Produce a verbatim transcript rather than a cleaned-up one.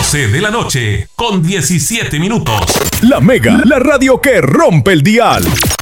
doce de la noche, con diecisiete minutos. La Mega, la radio que rompe el dial.